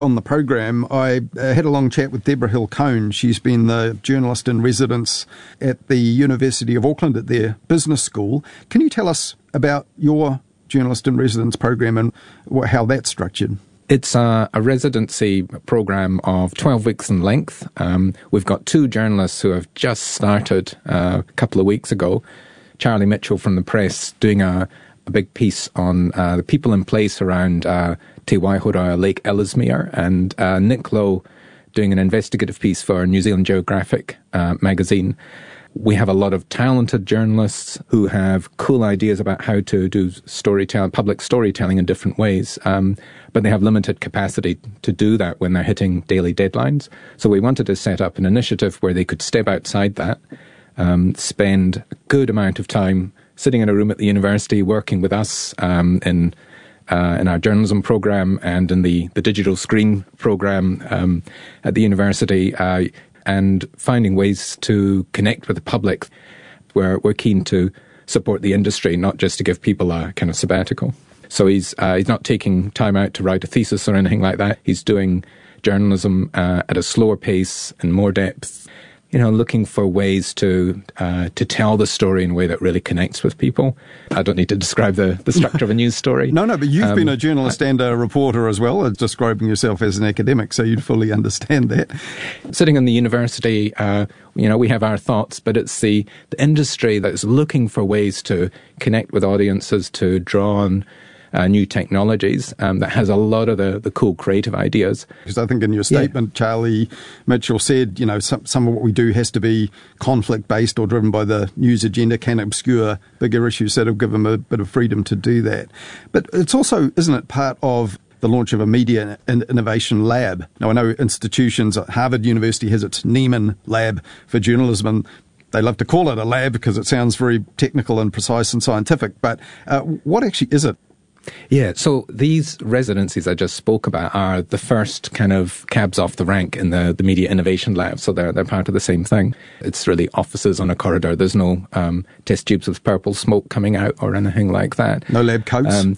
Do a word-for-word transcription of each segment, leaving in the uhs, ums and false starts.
On the program, I uh, had a long chat with Deborah Hill-Cohn. She's been the journalist in residence at the University of Auckland at their business school. Can you tell us about your journalist in residence program and wh- how that's structured? It's a, a residency program of twelve weeks in length. Um, we've got two journalists who have just started uh, a couple of weeks ago. Charlie Mitchell from the Press doing a, a big piece on uh, the people in place around uh, Te Waihora Lake Ellesmere, and uh, Nick Lowe doing an investigative piece for New Zealand Geographic uh, magazine. We have a lot of talented journalists who have cool ideas about how to do storytelling, public storytelling in different ways, um, but they have limited capacity to do that when they're hitting daily deadlines. So we wanted to set up an initiative where they could step outside that, um, spend a good amount of time sitting in a room at the university working with us um, in Uh, in our journalism program and in the, the digital screen program um, at the university, uh, and finding ways to connect with the public. We're, we're keen to support the industry, not just to give people a kind of sabbatical. So he's uh, he's not taking time out to write a thesis or anything like that. He's doing journalism uh, at a slower pace and more depth, you know, looking for ways to uh, to tell the story in a way that really connects with people. I don't need to describe the, the structure of a news story. No, no, but you've um, been a journalist I, and a reporter as well, as describing yourself as an academic, so you'd fully understand that. Sitting in the university, uh, you know, we have our thoughts, but it's the, the industry that's looking for ways to connect with audiences, to draw on Uh, new technologies um, that has a lot of the, the cool creative ideas. Because I think in your statement, yeah. Charlie Mitchell said, you know, some, some of what we do has to be conflict-based or driven by the news agenda, can obscure bigger issues, so it'll give them a bit of freedom to do that. But it's also, isn't it, part of the launch of a media and innovation lab? Now, I know institutions, Harvard University has its Nieman Lab for journalism, and they love to call it a lab because it sounds very technical and precise and scientific. But uh, what actually is it? Yeah, so these residencies I just spoke about are the first kind of cabs off the rank in the, the Media Innovation Lab, so they're they're part of the same thing. It's really offices on a corridor. There's no um, test tubes with purple smoke coming out or anything like that. No lab coats? Um,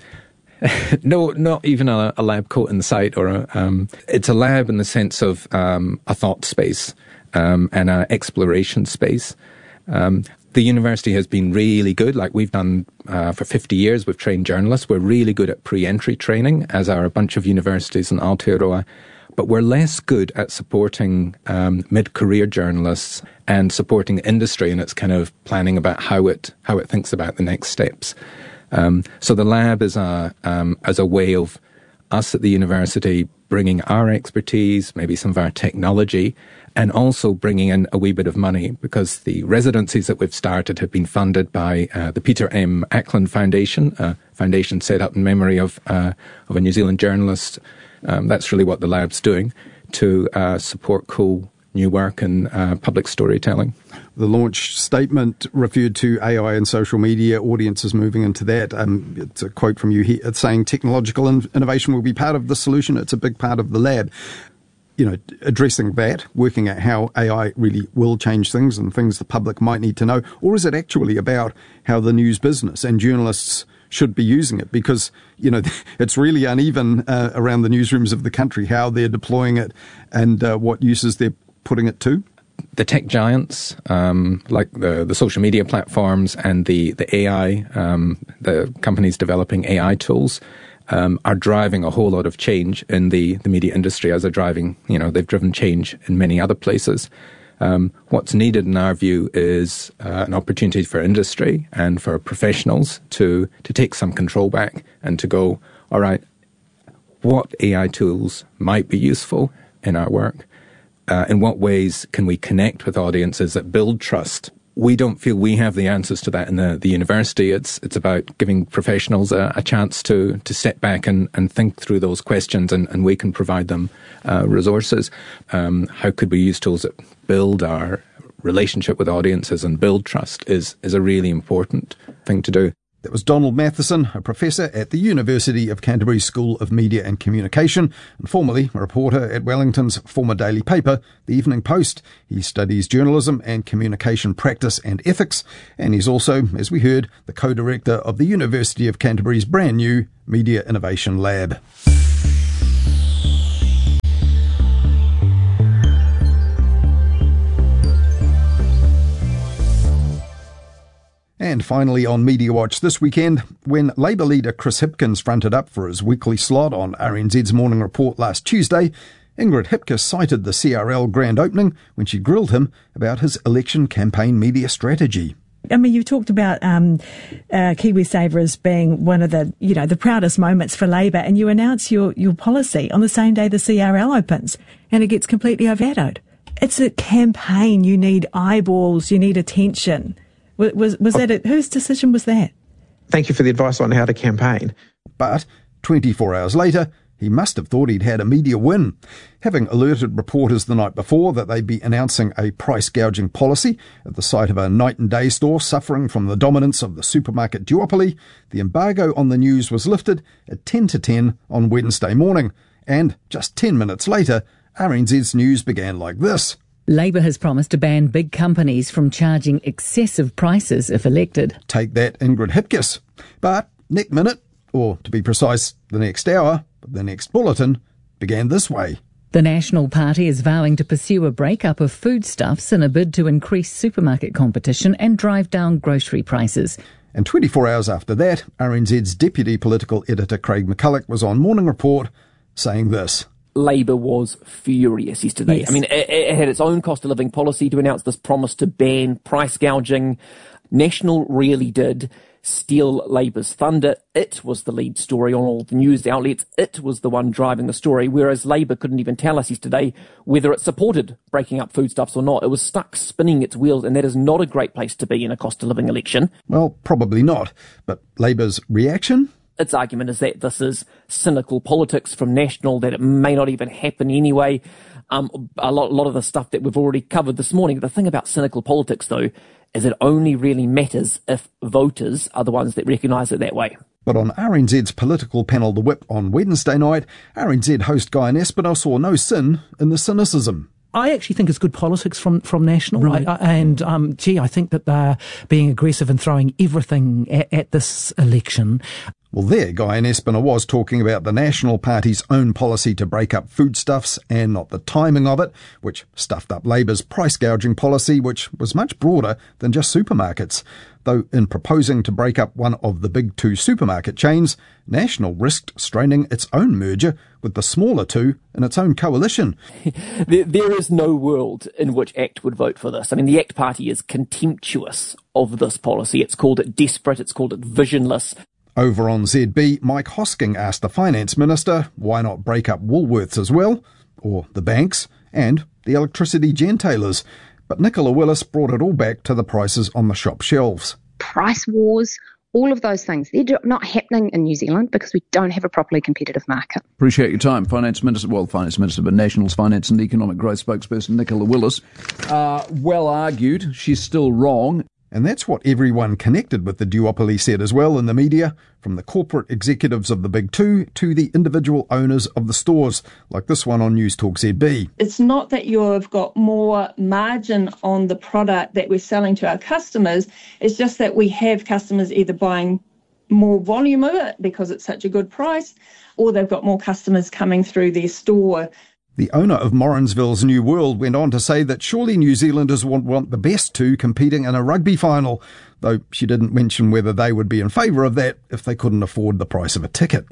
no, not even a, a lab coat in sight. Or a, um, it's a lab in the sense of um, a thought space um, and an exploration space. Um, The university has been really good. Like we've done uh, for fifty years, we've trained journalists. We're really good at pre-entry training, as are a bunch of universities in Aotearoa. But we're less good at supporting um, mid-career journalists and supporting industry in its kind of planning about how it how it thinks about the next steps. Um, so the lab is a um, as a way of us at the university bringing our expertise, maybe some of our technology, and also bringing in a wee bit of money, because the residencies that we've started have been funded by uh, the Peter M. Ackland Foundation, a foundation set up in memory of uh, of a New Zealand journalist. Um, that's really what the lab's doing, to uh, support cool new work in uh, public storytelling. The launch statement referred to A I and social media, audiences moving into that. Um, it's a quote from you here. It's saying technological in- innovation will be part of the solution. It's a big part of the lab. You know, addressing that, working out how A I really will change things and things the public might need to know? Or is it actually about how the news business and journalists should be using it? Because, you know, it's really uneven uh, around the newsrooms of the country, how they're deploying it and uh, what uses they're putting it to. The tech giants, um, like the, the social media platforms and the, the A I, um, the companies developing A I tools, Um, are driving a whole lot of change in the, the media industry, as they're driving, you know, they've driven change in many other places. Um, what's needed in our view is uh, an opportunity for industry and for professionals to, to take some control back and to go, all right, what A I tools might be useful in our work? Uh, in what ways can we connect with audiences that build trust? We don't feel we have the answers to that in the, the university. It's it's about giving professionals a, a chance to to step back and, and think through those questions, and, and we can provide them uh, resources. Um, how could we use tools that build our relationship with audiences and build trust is, is a really important thing to do. That was Donald Matheson, a professor at the University of Canterbury School of Media and Communication, and formerly a reporter at Wellington's former daily paper, The Evening Post. He studies journalism and communication practice and ethics, and he's also, as we heard, the co-director of the University of Canterbury's brand new Media Innovation Lab. And finally on Media Watch this weekend, when Labour leader Chris Hipkins fronted up for his weekly slot on R N Z's Morning Report last Tuesday, Ingrid Hipkiss cited the C R L grand opening when she grilled him about his election campaign media strategy. I mean, you talked about um, uh, KiwiSaver as being one of the, you know, the proudest moments for Labour, and you announce your, your policy on the same day the C R L opens, and it gets completely overshadowed. It's a campaign. You need eyeballs. You need attention. Was was, was that it? Whose decision was that? Thank you for the advice on how to campaign. But twenty-four hours later, he must have thought he'd had a media win. Having alerted reporters the night before that they'd be announcing a price gouging policy at the site of a night and day store suffering from the dominance of the supermarket duopoly, the embargo on the news was lifted at ten to ten on Wednesday morning. And just ten minutes later, R N Z's news began like this. Labour has promised to ban big companies from charging excessive prices if elected. Take that, Ingrid Hipkiss. But next minute, or to be precise, the next hour, the next bulletin, began this way. The National Party is vowing to pursue a breakup of foodstuffs in a bid to increase supermarket competition and drive down grocery prices. And twenty-four hours after that, R N Z's Deputy Political Editor Craig McCulloch was on Morning Report saying this. Labour was furious yesterday. Yes. I mean, it, it had its own cost of living policy to announce this promise to ban price gouging. National really did steal Labour's thunder. It was the lead story on all the news outlets. It was the one driving the story, whereas Labour couldn't even tell us yesterday whether it supported breaking up foodstuffs or not. It was stuck spinning its wheels, and that is not a great place to be in a cost of living election. Well, probably not. But Labour's reaction? Its argument is that this is cynical politics from National, that it may not even happen anyway. Um, a lot, a lot of the stuff that we've already covered this morning. The thing about cynical politics, though, is it only really matters if voters are the ones that recognise it that way. But on R N Z's political panel The Whip on Wednesday night, R N Z host Guy Espinel saw no sin in the cynicism. I actually think it's good politics from, from National. Right. I, I, and, um, gee, I think that they're being aggressive and throwing everything at, at this election. Well, there, Guy Espinel was talking about the National Party's own policy to break up foodstuffs and not the timing of it, which stuffed up Labour's price gouging policy, which was much broader than just supermarkets. Though in proposing to break up one of the big two supermarket chains, National risked straining its own merger with the smaller two in its own coalition. there, there is no world in which ACT would vote for this. I mean, the ACT Party is contemptuous of this policy. It's called it desperate. It's called it visionless. Over on Z B, Mike Hosking asked the Finance Minister why not break up Woolworths as well, or the banks, and the electricity gentailers. But Nicola Willis brought it all back to the prices on the shop shelves. Price wars, all of those things, they're not happening in New Zealand because we don't have a properly competitive market. Appreciate your time. Finance Minister, well, Finance Minister, but National's Finance and Economic Growth spokesperson Nicola Willis. Uh, well argued. She's still wrong. And that's what everyone connected with the duopoly said as well in the media, from the corporate executives of the big two to the individual owners of the stores, like this one on News Talk Z B. It's not that you've got more margin on the product that we're selling to our customers. It's just that we have customers either buying more volume of it because it's such a good price, or they've got more customers coming through their store. The owner of Morrinsville's New World went on to say that surely New Zealanders want, want the best two competing in a rugby final, though she didn't mention whether they would be in favour of that if they couldn't afford the price of a ticket.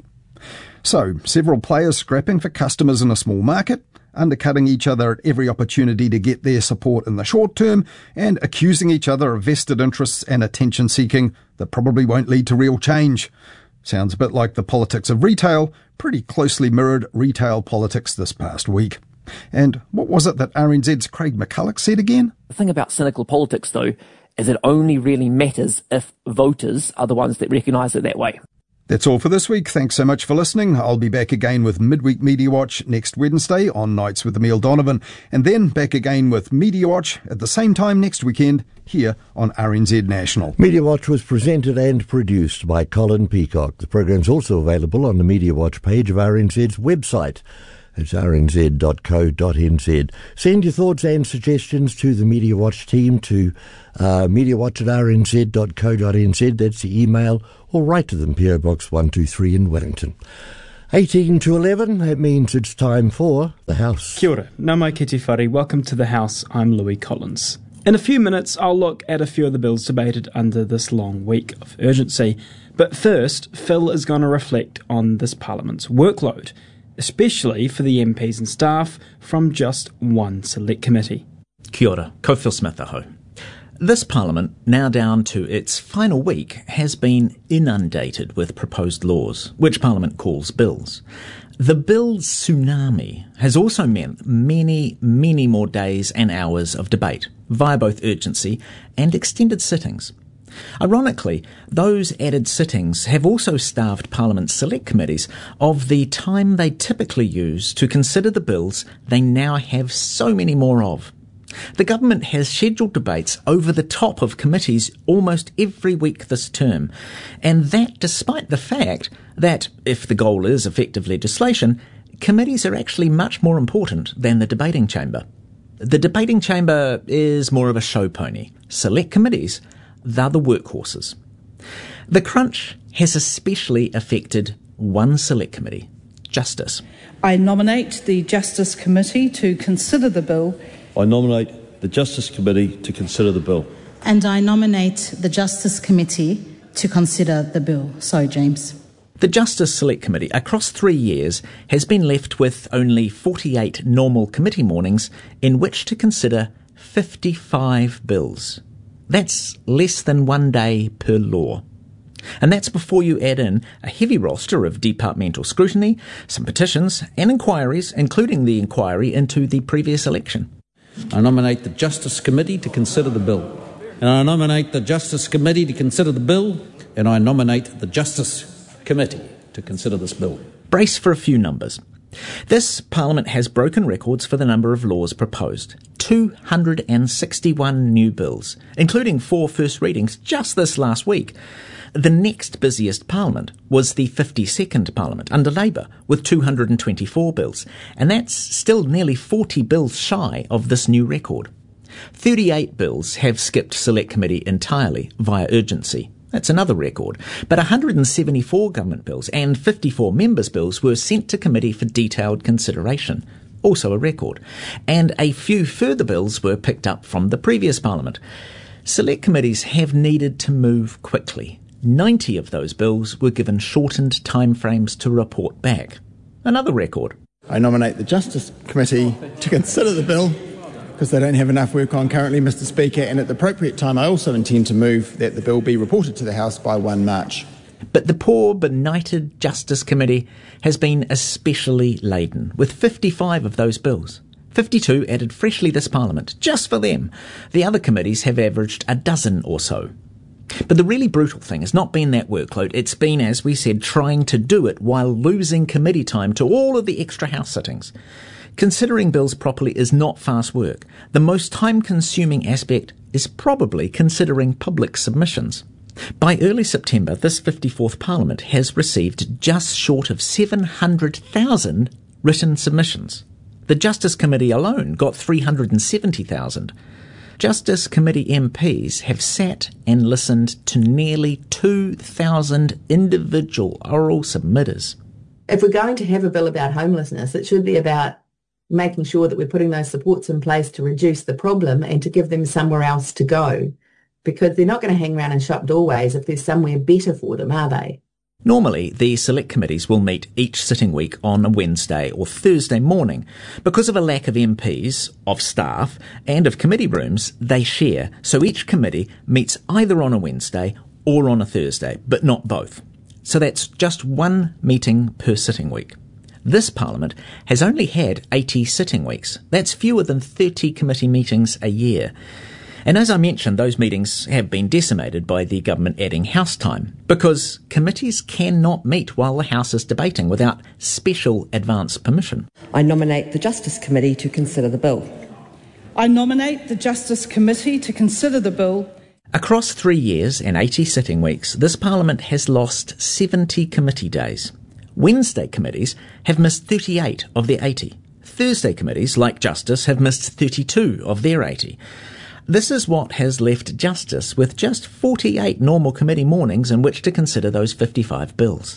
So, several players scrapping for customers in a small market, undercutting each other at every opportunity to get their support in the short term, and accusing each other of vested interests and attention-seeking that probably won't lead to real change. Sounds a bit like the politics of retail, pretty closely mirrored retail politics this past week. And what was it that R N Z's Craig McCulloch said again? The thing about cynical politics, though, is it only really matters if voters are the ones that recognise it that way. That's all for this week. Thanks so much for listening. I'll be back again with Midweek Media Watch next Wednesday on Nights with Emile Donovan, and then back again with Media Watch at the same time next weekend here on R N Z National. Media Watch was presented and produced by Colin Peacock. The program's also available on the Media Watch page of R N Z's website. It's r n z dot co dot n z. Send your thoughts and suggestions to the Media Watch team to uh, mediawatch at r n z dot co dot n z. That's the email, or write to them, P O Box one two three in Wellington. eighteen to eleven, that means it's time for The House. Kia ora, nā mai ki te whare, welcome to The House, I'm Louis Collins. In a few minutes, I'll look at a few of the bills debated under this long week of urgency. But first, Phil is going to reflect on this Parliament's workload, especially for the M Ps and staff from just one select committee. Kia ora, ko Phil Smith aho. This Parliament, now down to its final week, has been inundated with proposed laws, which Parliament calls bills. The bill's tsunami has also meant many, many more days and hours of debate, via both urgency and extended sittings. Ironically, those added sittings have also starved Parliament's select committees of the time they typically use to consider the bills they now have so many more of. The government has scheduled debates over the top of committees almost every week this term, and that despite the fact that, if the goal is effective legislation, committees are actually much more important than the debating chamber. The debating chamber is more of a show pony. Select committees, they're the workhorses. The crunch has especially affected one select committee, Justice. I nominate the Justice Committee to consider the bill. I nominate the Justice Committee to consider the bill. And I nominate the Justice Committee to consider the bill. Sorry, James. The Justice Select Committee, across three years, has been left with only forty-eight normal committee mornings in which to consider fifty-five bills. That's less than one day per law. And that's before you add in a heavy roster of departmental scrutiny, some petitions and inquiries, including the inquiry into the previous election. I nominate the Justice Committee to consider the bill. And I nominate the Justice Committee to consider the bill. And I nominate the Justice Committee to consider this bill. Brace for a few numbers. This Parliament has broken records for the number of laws proposed. two hundred sixty-one new bills, including four first readings just this last week. The next busiest Parliament was the fifty-second Parliament under Labour, with two hundred twenty-four bills, and that's still nearly forty bills shy of this new record. thirty-eight bills have skipped Select Committee entirely via urgency. That's another record. But one hundred seventy-four government bills and fifty-four members' bills were sent to committee for detailed consideration. Also a record. And a few further bills were picked up from the previous Parliament. Select committees have needed to move quickly. ninety of those bills were given shortened timeframes to report back. Another record. I nominate the Justice Committee to consider the bill because they don't have enough work on currently, Mister Speaker, and at the appropriate time I also intend to move that the bill be reported to the House by the first of March. But the poor, benighted Justice Committee has been especially laden, with fifty-five of those bills. fifty-two added freshly this Parliament, just for them. The other committees have averaged a dozen or so. But the really brutal thing has not been that workload. It's been, as we said, trying to do it while losing committee time to all of the extra House sittings. Considering bills properly is not fast work. The most time-consuming aspect is probably considering public submissions. By early September, this fifty-fourth Parliament has received just short of seven hundred thousand written submissions. The Justice Committee alone got three hundred seventy thousand. Justice Committee M Ps have sat and listened to nearly two thousand individual oral submitters. If we're going to have a bill about homelessness, it should be about making sure that we're putting those supports in place to reduce the problem and to give them somewhere else to go, because they're not going to hang around in shop doorways if there's somewhere better for them, are they? Normally, the select committees will meet each sitting week on a Wednesday or Thursday morning. Because of a lack of M Ps, of staff, and of committee rooms, they share, so each committee meets either on a Wednesday or on a Thursday, but not both. So that's just one meeting per sitting week. This Parliament has only had eighty sitting weeks. That's fewer than thirty committee meetings a year. And as I mentioned, those meetings have been decimated by the government adding House time, because committees cannot meet while the House is debating without special advance permission. I nominate the Justice Committee to consider the bill. I nominate the Justice Committee to consider the bill. Across three years and eighty sitting weeks, this Parliament has lost seventy committee days. Wednesday committees have missed thirty-eight of their eighty. Thursday committees, like Justice, have missed thirty-two of their eighty. This is what has left Justice with just forty-eight normal committee mornings in which to consider those fifty-five bills.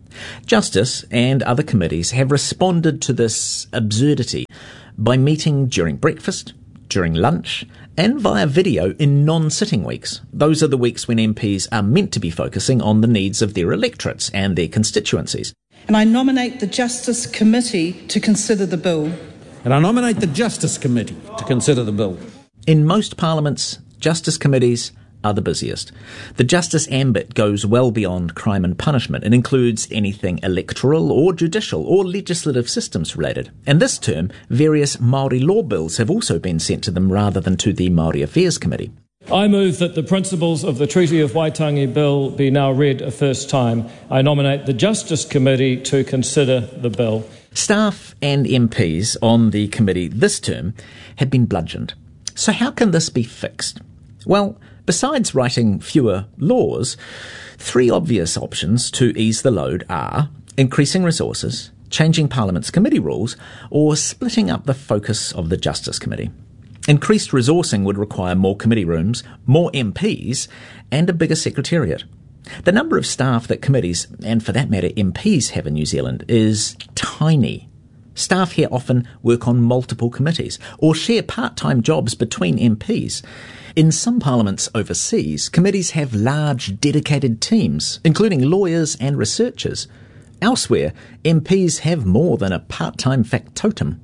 Justice and other committees have responded to this absurdity by meeting during breakfast, during lunch, and via video in non-sitting weeks. Those are the weeks when M Ps are meant to be focusing on the needs of their electorates and their constituencies. And I nominate the Justice Committee to consider the bill. And I nominate the Justice Committee to consider the bill. In most parliaments, justice committees are the busiest. The justice ambit goes well beyond crime and punishment. It includes anything electoral or judicial or legislative systems related. And this term, various Māori law bills have also been sent to them rather than to the Māori Affairs Committee. I move that the principles of the Treaty of Waitangi Bill be now read a first time. I nominate the Justice Committee to consider the bill. Staff and M Ps on the committee this term have been bludgeoned. So how can this be fixed? Well, besides writing fewer laws, three obvious options to ease the load are increasing resources, changing Parliament's committee rules, or splitting up the focus of the Justice Committee. Increased resourcing would require more committee rooms, more M Ps, and a bigger secretariat. The number of staff that committees, and for that matter M Ps, have in New Zealand is tiny. Staff here often work on multiple committees or share part-time jobs between M Ps. In some parliaments overseas, committees have large dedicated teams, including lawyers and researchers. Elsewhere, M Ps have more than a part-time factotum.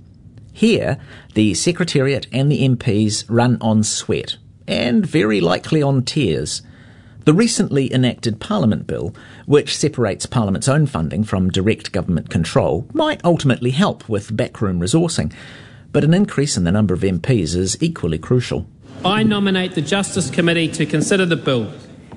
Here, the Secretariat and the M Ps run on sweat, and very likely on tears. The recently enacted Parliament Bill, which separates Parliament's own funding from direct government control, might ultimately help with backroom resourcing, but an increase in the number of M Ps is equally crucial. I nominate the Justice Committee to consider the bill.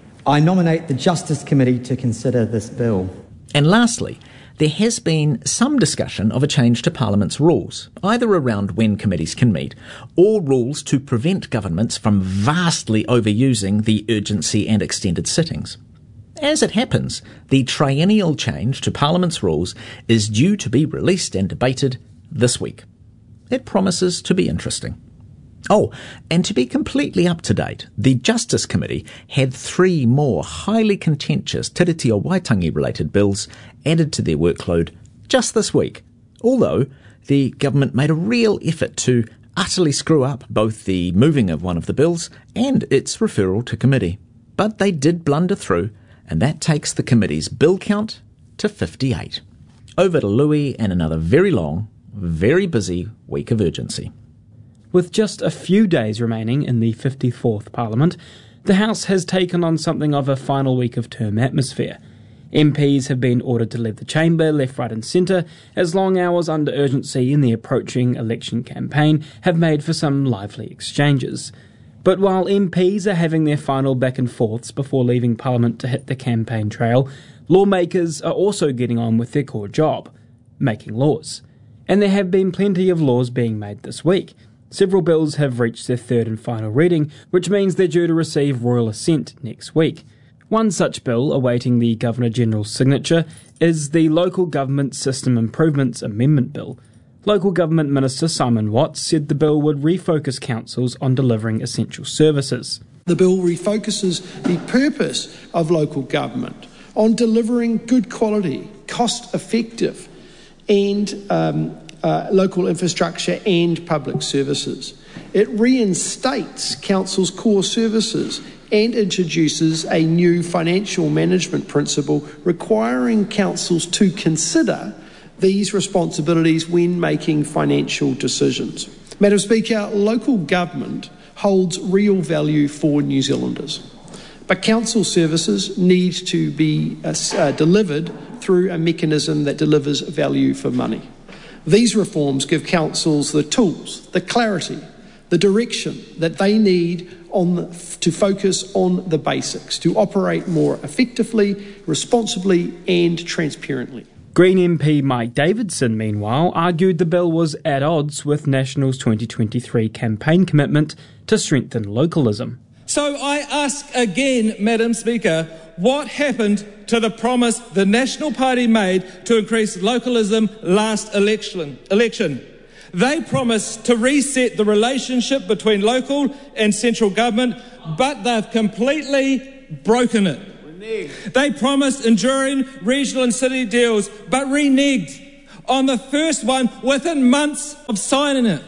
I nominate the Justice Committee to consider this bill. And lastly, there has been some discussion of a change to Parliament's rules, either around when committees can meet, or rules to prevent governments from vastly overusing the urgency and extended sittings. As it happens, the triennial change to Parliament's rules is due to be released and debated this week. It promises to be interesting. Oh, and to be completely up to date, the Justice Committee had three more highly contentious Tiriti o Waitangi related bills added to their workload just this week, although the government made a real effort to utterly screw up both the moving of one of the bills and its referral to committee. But they did blunder through, and that takes the committee's bill count to fifty-eight. Over to Louis and another very long, very busy week of urgency. With just a few days remaining in the fifty-fourth Parliament, the House has taken on something of a final week of term atmosphere. M Ps have been ordered to leave the chamber left, right and centre, as long hours under urgency in the approaching election campaign have made for some lively exchanges. But while M Ps are having their final back and forths before leaving Parliament to hit the campaign trail, lawmakers are also getting on with their core job, making laws. And there have been plenty of laws being made this week. Several bills have reached their third and final reading, which means they're due to receive royal assent next week. One such bill awaiting the Governor-General's signature is the Local Government System Improvements Amendment Bill. Local Government Minister Simon Watts said the bill would refocus councils on delivering essential services. The bill refocuses the purpose of local government on delivering good quality, cost-effective and um, Uh, local infrastructure and public services. It reinstates council's core services and introduces a new financial management principle requiring councils to consider these responsibilities when making financial decisions. Madam Speaker, local government holds real value for New Zealanders, but council services need to be uh, uh, delivered through a mechanism that delivers value for money. These reforms give councils the tools, the clarity, the direction that they need on the, to focus on the basics, to operate more effectively, responsibly and transparently. Green M P Mike Davidson, meanwhile, argued the bill was at odds with National's twenty twenty-three campaign commitment to strengthen localism. So I ask again, Madam Speaker, what happened to the promise the National Party made to increase localism last election? election? They promised to reset the relationship between local and central government, but they've completely broken it. Reneged. They promised enduring regional and city deals, but reneged on the first one within months of signing it.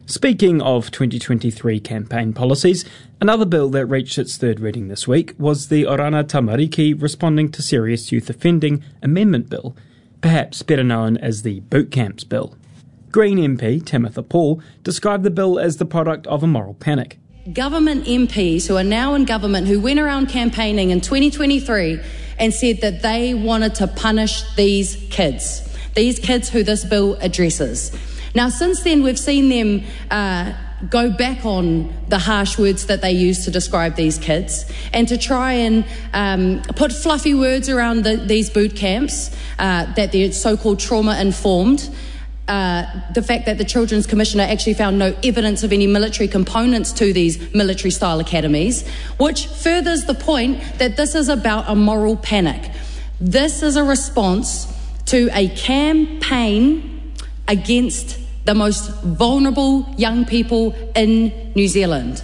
Speaking of twenty twenty-three campaign policies, another bill that reached its third reading this week was the Orana Tamariki Responding to Serious Youth Offending Amendment Bill, perhaps better known as the Boot Camps Bill. Green M P Timothy Paul described the bill as the product of a moral panic. Government M Ps who are now in government who went around campaigning in twenty twenty-three and said that they wanted to punish these kids, these kids who this bill addresses. Now, since then, we've seen them uh, go back on the harsh words that they used to describe these kids and to try and um, put fluffy words around the, these boot camps, uh, that they're so-called trauma-informed. Uh, the fact that the Children's Commissioner actually found no evidence of any military components to these military-style academies, which furthers the point that this is about a moral panic. This is a response to a campaign against the most vulnerable young people in New Zealand.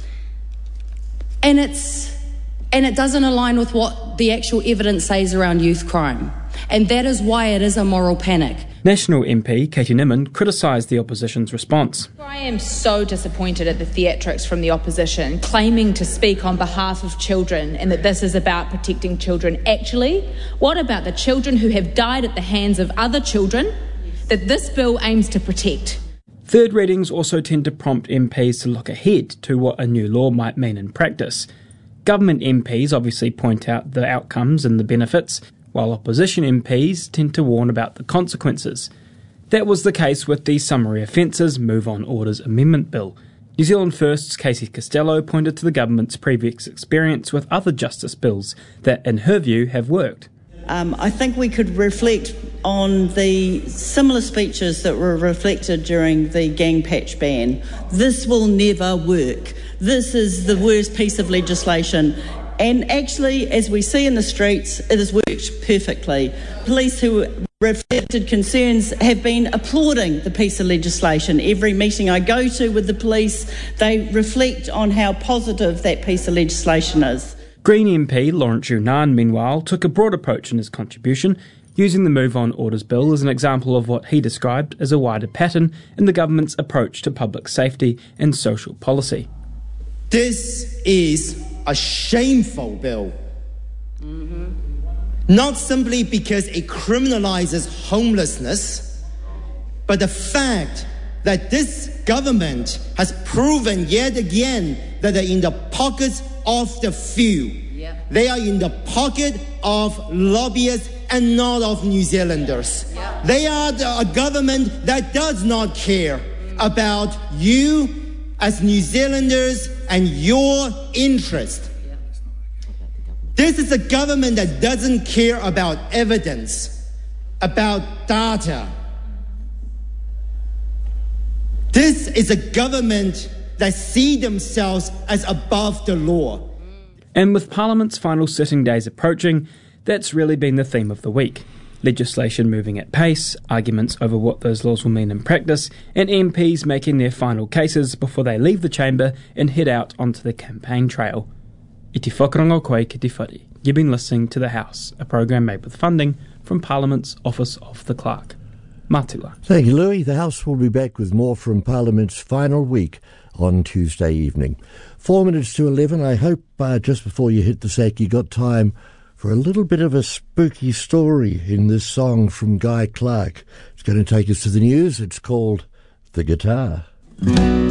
And it's and it doesn't align with what the actual evidence says around youth crime. And that is why it is a moral panic. National M P Katie Nimmin criticised the opposition's response. I am so disappointed at the theatrics from the opposition, claiming to speak on behalf of children and that this is about protecting children. Actually, what about the children who have died at the hands of other children that this bill aims to protect? Third readings also tend to prompt M Ps to look ahead to what a new law might mean in practice. Government M Ps obviously point out the outcomes and the benefits, while opposition M Ps tend to warn about the consequences. That was the case with the Summary Offences Move On Orders Amendment Bill. New Zealand First's Casey Costello pointed to the government's previous experience with other justice bills that, in her view, have worked. Um, I think we could reflect on the similar speeches that were reflected during the gang patch ban. This will never work. This is the worst piece of legislation. And actually, as we see in the streets, it has worked perfectly. Police who reflected concerns have been applauding the piece of legislation. Every meeting I go to with the police, they reflect on how positive that piece of legislation is. Green M P Lawrence Yunnan, meanwhile, took a broad approach in his contribution, using the Move On Orders Bill as an example of what he described as a wider pattern in the government's approach to public safety and social policy. This is a shameful bill. Mm-hmm. Not simply because it criminalises homelessness, but the fact that this government has proven yet again that they're in the pockets of the few. Yep. They are in the pocket of lobbyists and not of New Zealanders. Yep. They are the, a government that does not care mm. about you as New Zealanders and your interest. Yep. This is a government that doesn't care about evidence, about data. This is a government that see themselves as above the law. And with Parliament's final sitting days approaching, that's really been the theme of the week. Legislation moving at pace, arguments over what those laws will mean in practice, and M Ps making their final cases before they leave the chamber and head out onto the campaign trail. I te whakarongo koe ki te whare. You've been listening to The House, a program made with funding from Parliament's Office of the Clerk. Mātua. Thank you, Louis. The House will be back with more from Parliament's final week on Tuesday evening. Four minutes to eleven. I hope uh, just before you hit the sack you got time for a little bit of a spooky story in this song from Guy Clark. It's going to take us to the news. It's called The Guitar.